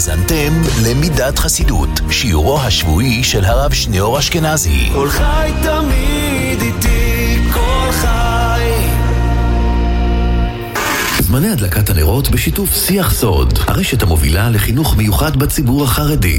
האזנתם למידת חסידות, שיעורו השבועי של הרב שניאור אשכנזי. כל חי תמיד איתי, כל חי. זמני הדלקת הנרות בשיתוף שיח סוד, הרשת המובילה לחינוך מיוחד בציבור החרדי.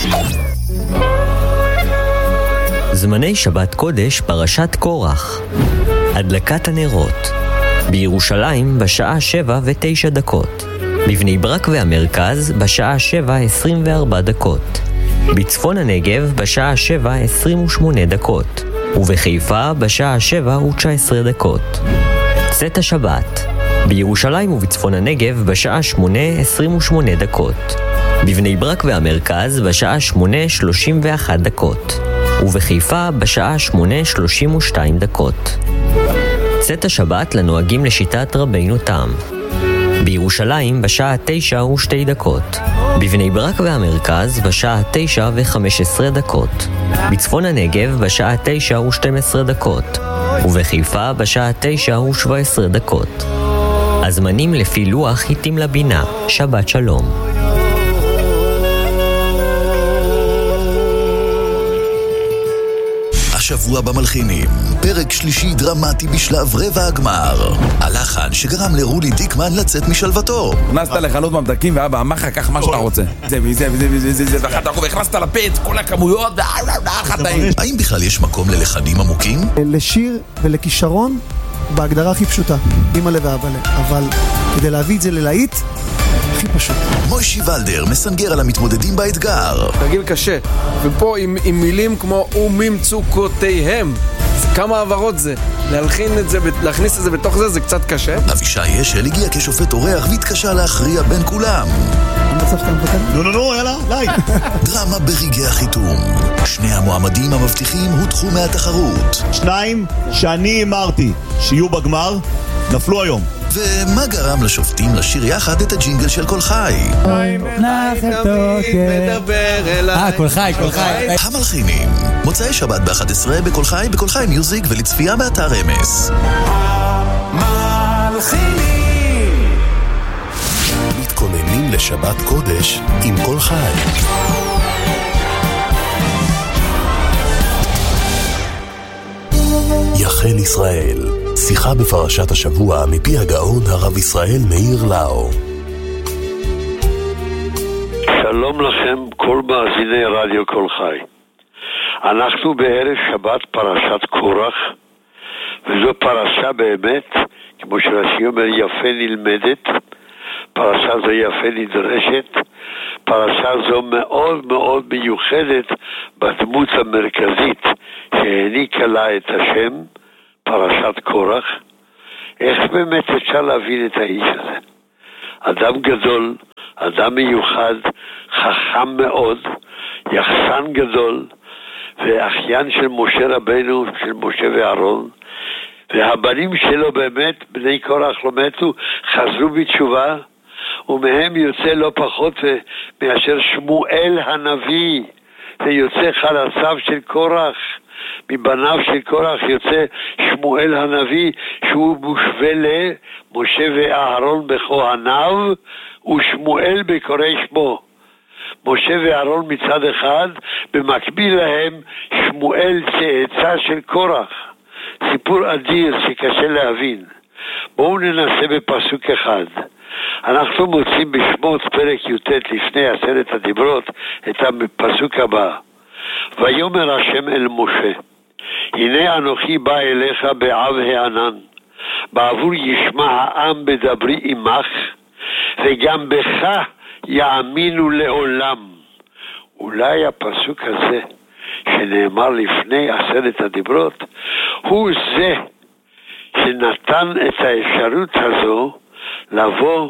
זמני שבת קודש פרשת קורח. הדלקת הנרות בירושלים בשעה 7:09. בבני ברק והמרכז בשעה 7:24. בצפון הנגב בשעה 7:28. ובחיפה בשעה 7:19. צאת השבת בירושלים ובצפון הנגב בשעה 8:28. בבני ברק והמרכז בשעה 8:31. ובחיפה בשעה 8:32. צאת השבת לנוהגים לשיטת רבינו תם. בירושלים בשעה 9:02. בבני ברק והמרכז בשעה 9:15. בצפון הנגב בשעה 9:12. ובחיפה בשעה 9:17. הזמנים לפי לוח חיטים לבינה. שבת שלום. השבוע במלחינים, פרק שלישי דרמטי בשלב רבע הגמר. הלחן שגרם לרולי דיקמן לצאת משלוותו. הכנסת לחנות ממתקים ואבא אמר לך קח מה שאתה רוצה. זה וזה וזה וזה וזה ואחת אנחנו הכנסת לפץ כל הכמויות ואחת טעים. האם בכלל יש מקום ללחנים עמוקים? לשיר ולכישרון בהגדרה הכי פשוטה, אמא לב ואבא לב. אבל כדי להביא את זה ללהיט, הכי פשוט. מוישי ולדר מסנגר על המתמודדים באתגר. תרגיל קשה, ופה עם מילים כמו וממצוקותיהם. כמה עברות זה? להכניס את זה בתוך זה קצת קשה. אבישי אשל הגיע כשופט אורח והתקשה להכריע בין כולם. לא, יאללה, ליי. דרמה ברגעי החיתום. שני המועמדים המבטיחים הודחו מהתחרות. שניים שאני אמרתי שיהיו בגמר נפלו היום. ומה גרם לשופטים לשיר יחד את הג'ינגל של כל חי? כל חי. המלחינים, מוצאי שבת ב-11 בכל חי, בכל חי מיוזיק ולצפייה באתר אמס. המלחינים מתכוננים לשבת קודש עם כל חי. יחל ישראל, שיחה בפרשת השבוע מפי הגאון הרב ישראל מאיר לאו. שלום לכם כל מאזיני רדיו כל חי. אנחנו בערב שבת פרשת קורח, וזו פרשה באמת, כמו שרש"י אומר, יפה נלמדת. פרשה זו יפה נדרשת. פרשה זו מאוד מאוד מיוחדת בדמות המרכזית שהעניקה לה את השם, פרשת קורח. איך באמת אפשר להבין את האיש הזה? אדם גדול, אדם מיוחד, חכם מאוד, יחסן גדול, ואחיין של משה רבנו, של משה ואהרון, והבנים שלו באמת, בני קורח לא מתו, חזרו בתשובה, ומהם יוצא לא פחות מאשר שמואל הנביא, ויוצא חלציו של קורח, מבניו של קורח יוצא שמואל הנביא, שהוא מושווה למשה ואהרון בכהניו, ושמואל בקורא שמו. משה ואהרון מצד אחד, במקביל להם שמואל צאצא של קורח. סיפור אדיר שקשה להבין. בואו ננסה בפסוק אחד. אנחנו מוצאים בשמות פרק י"ט לפני 10 הדיברות את הפסוק הבא. ויאמר השם אל משה, הנה אנוכי בא אליך בעב הענן, בעבור ישמע העם בדברי עמך, וגם בך יאמינו לעולם. אולי הפסוק הזה שנאמר לפני 10 הדיברות הוא זה שנתן את האפשרות הזו לבוא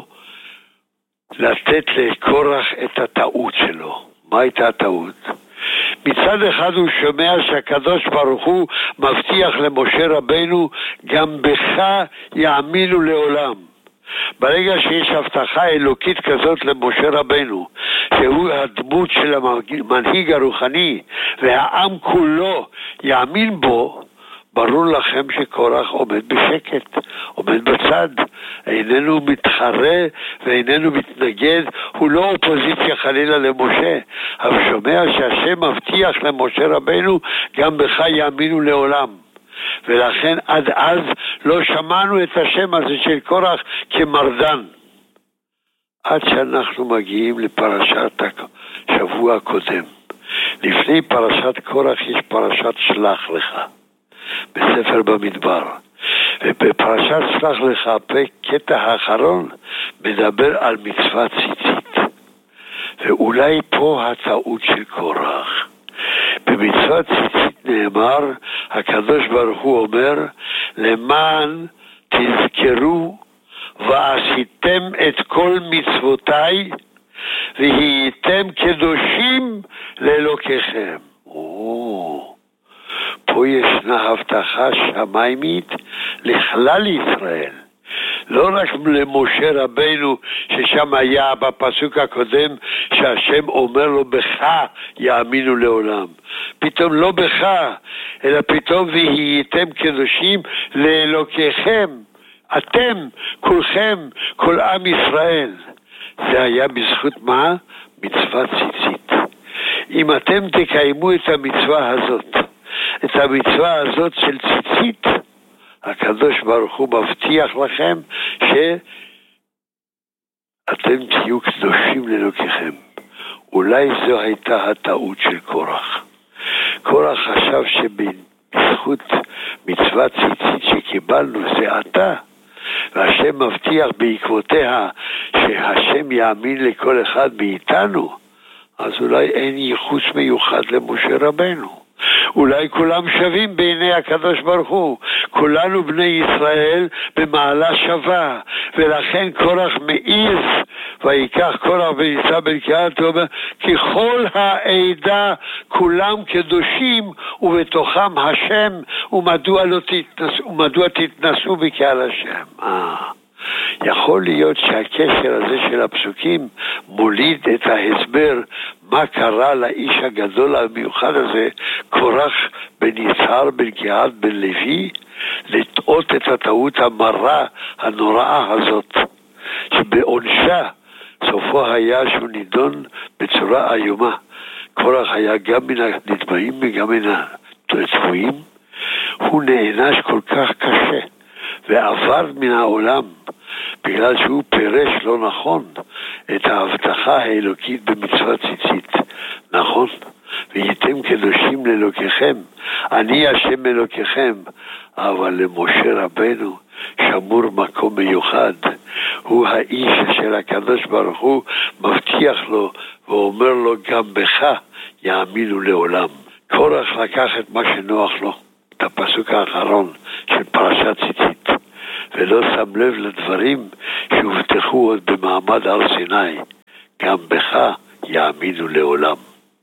לתת לקורח את הטעות שלו. מה הייתה הטעות? מצד אחד הוא שומע שהקדוש ברוך הוא מבטיח למשה רבנו, גם בך יאמינו לעולם. ברגע שיש הבטחה אלוקית כזאת למשה רבנו, שהוא הדמות של המנהיג הרוחני, והעם כולו יאמין בו, ברור לכם שקורח עומד בשקט, עומד בצד, איננו מתחרה ואיננו מתנגד, הוא לא אופוזיציה חלילה למשה, אבל שומע שהשם מבטיח למשה רבנו, גם בך יאמינו לעולם. ולכן עד אז לא שמענו את השם הזה של קורח כמרדן. עד שאנחנו מגיעים לפרשת השבוע הקודם. לפני פרשת קורח יש פרשת שלח לך, בספר במדבר. ובפרשת שלח לך, הקטע האחרון מדבר על מצוות ציצית. ואולי פה הטעות של קורח. במצוות ציצית נאמר, הקדוש ברוך הוא אומר, למען תזכרו ועשיתם את כל מצוותיי והייתם קדושים לאלוקיכם. פה ישנה הבטחה שמיימית לכלל ישראל, לא רק למשה רבנו, ששם היה בפסוק הקודם שהשם אומר לו בך יאמינו לעולם, פתאום לא בך אלא פתאום והייתם קדושים לאלוקיכם, אתם כולכם, כל עם ישראל. זה היה בזכות מה? מצוות ציצית. אם אתם תקיימו את המצווה הזאת, את המצווה הזאת של ציצית, הקדוש ברוך הוא מבטיח לכם שאתם תהיו קדושים לאלוקיכם. אולי זו הייתה הטעות של קורח. קורח חשב שבזכות מצוות ציצית שקיבלנו זה עתה, והשם מבטיח בעקבותיה שהשם יאמין לכל אחד מאיתנו, אז אולי אין ייחוס מיוחד למשה רבנו. אולי כולם שווים בעיני הקדוש ברוך הוא, כולנו בני ישראל במעלה שווה, ולכן קורח מעיז, ויקח קורח ונישא בן קהת, ואומר, ככל העדה כולם קדושים, ובתוכם השם, ומדוע תתנסו בקהל השם. יכול להיות שהקשר הזה של הפסוקים מוליד את ההסבר מה קרה לאיש הגדול המיוחד הזה, קורח בן יצהר בן קהת בן לוי, לטעות את הטעות המרה הנוראה הזאת, שבעונשה סופו היה שהוא נידון בצורה איומה. קורח היה גם מן הנטבעים וגם מן הצבועים, הוא נענש כל כך קשה ועבר מן העולם בגלל שהוא פירש לא נכון את ההבטחה האלוקית במצוות ציצית. נכון, והייתם קדושים לאלוקיכם, אני השם אלוקיכם, אבל למשה רבנו שמור מקום מיוחד. הוא האיש של הקדוש ברוך הוא מבטיח לו ואומר לו גם בך יאמינו לעולם. קורח לקח את מה שנוח לו, את הפסוק האחרון של פרשת ציצית, ולא שם לב לדברים שהובטחו עוד במעמד הר סיני, גם בך יאמינו לעולם.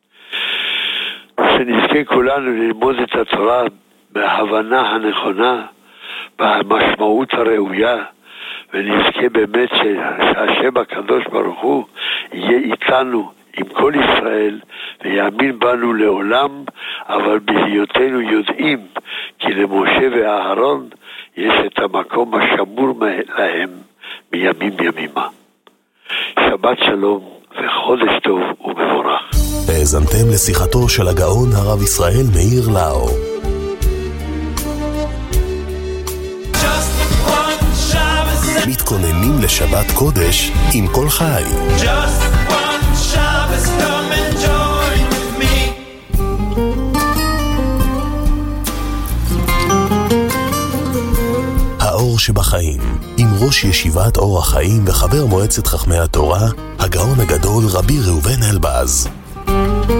שנזכה כולנו ללמוד את התורה בהבנה הנכונה, במשמעות הראויה, ונזכה באמת שהשם הקדוש ברוך הוא יהיה איתנו עם כל ישראל ויאמין בנו לעולם, אבל בהיותנו יודעים כי למשה ואהרון יש את המקום השמור להם מימים ימימה. שבת שלום וחודש טוב ומבורך. האזנתם לשיחתו של הגאון הרב ישראל מאיר לאו. מתכוננים לשבת קודש עם כל חי. האור שבחיים, עם ראש ישיבת אור החיים וחבר מועצת חכמי התורה, הגאון הגדול רבי ראובן אלבז.